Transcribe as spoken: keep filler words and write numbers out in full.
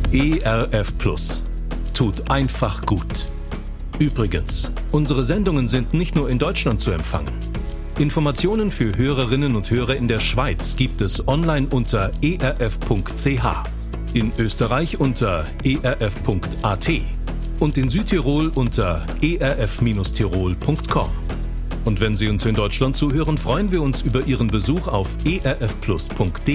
E R F Plus. Tut einfach gut. Übrigens, unsere Sendungen sind nicht nur in Deutschland zu empfangen. Informationen für Hörerinnen und Hörer in der Schweiz gibt es online unter e r f punkt c h, in Österreich unter e r f punkt a t und in Südtirol unter e r f tirol punkt com. Und wenn Sie uns in Deutschland zuhören, freuen wir uns über Ihren Besuch auf e r f plus punkt d